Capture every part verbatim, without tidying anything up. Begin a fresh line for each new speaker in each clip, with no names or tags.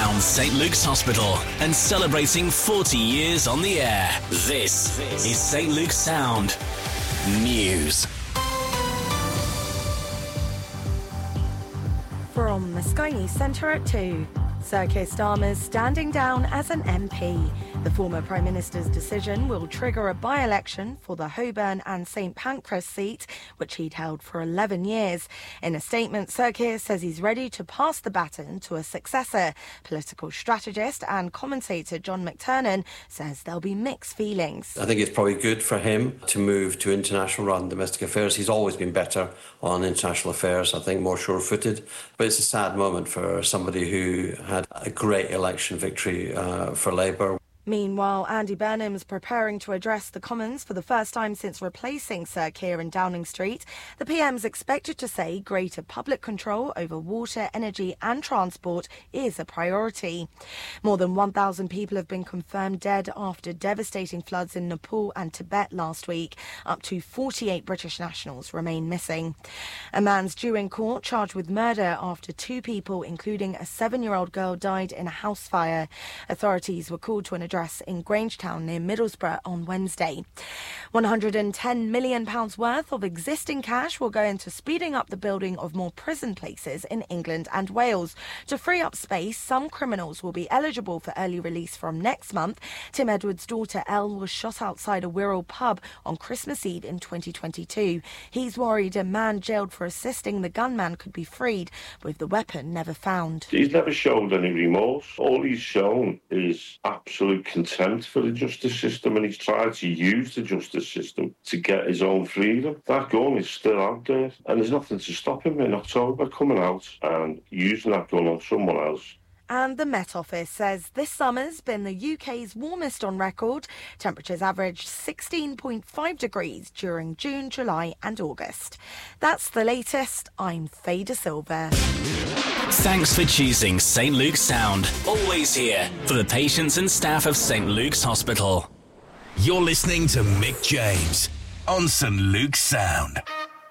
around Saint Luke's Hospital and celebrating forty years on the air. This is Saint Luke's Sound News.
From the Sky News Centre at two. Sir Keir Starmer's standing down as an M P. The former Prime Minister's decision will trigger a by-election for the Holborn and St Pancras seat, which he'd held for eleven years. In a statement, Sir Keir says he's ready to pass the baton to a successor. Political strategist and commentator John McTernan says there'll be mixed feelings.
I think it's probably good for him to move to international rather than domestic affairs. He's always been better on international affairs, I think more sure-footed. But it's a sad moment for somebody who had a great election victory uh, for Labour.
Meanwhile, Andy Burnham's preparing to address the Commons for the first time since replacing Sir Keir in Downing Street. The P M's expected to say greater public control over water, energy and transport is a priority. More than one thousand people have been confirmed dead after devastating floods in Nepal and Tibet last week. Up to forty-eight British nationals remain missing. A man's due in court charged with murder after two people, including a seven-year-old girl, died in a house fire. Authorities were called to an address in Grangetown near Middlesbrough on Wednesday. one hundred ten million pounds worth of existing cash will go into speeding up the building of more prison places in England and Wales. To free up space, some criminals will be eligible for early release from next month. Tim Edwards' daughter Elle was shot outside a Wirral pub on Christmas Eve in twenty twenty-two. He's worried a man jailed for assisting the gunman could be freed, with the weapon never found.
He's never showed any remorse. All he's shown is absolute contempt for the justice system, and he's tried to use the justice system to get his own freedom. That gun is still out there, and there's nothing to stop him in October coming out and using that gun on someone else.
And the Met Office says this summer's been the U K's warmest on record. Temperatures averaged sixteen point five degrees during June, July and August. That's the latest. I'm Faye De Silva.
Thanks for choosing Saint Luke's Sound. Always here for the patients and staff of Saint Luke's Hospital.
You're listening to Mick James on Saint Luke's Sound.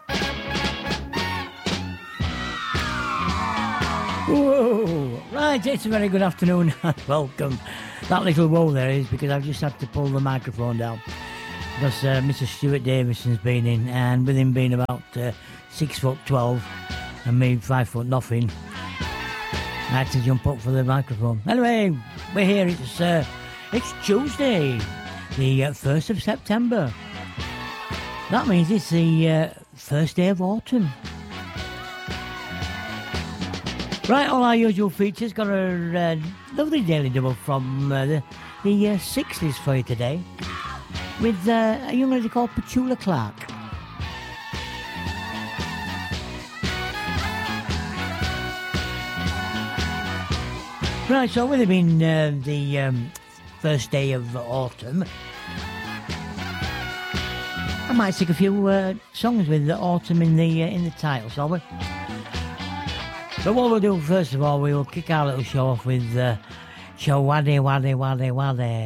Whoa! Right, it's a very good afternoon and welcome. That little whoa there is because I've just had to pull the microphone down because uh, Mister Stuart Davison's been in, and with him being about uh, six foot twelve and me five foot nothing, I had to jump up for the microphone. Anyway, we're here. It's uh, it's Tuesday, the uh, first of September. That means it's the uh, first day of autumn. Right, all our usual features. Got a uh, lovely daily double from uh, the, the uh, sixties for you today with uh, a young lady called Petula Clark. Right, so with it being uh, the um, first day of autumn, I might take a few uh, songs with the autumn in the uh, in the title, shall we? But what we'll do first of all, we will kick our little show off with uh, Show Waddy Waddy Waddy Waddy.